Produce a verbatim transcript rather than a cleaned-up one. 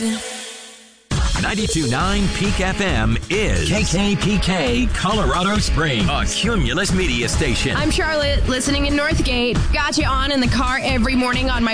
ninety-two point nine Peak F M is K K P K Colorado Springs, a Cumulus media station. I'm Charlotte, listening in Northgate. Got you on in the car every morning on my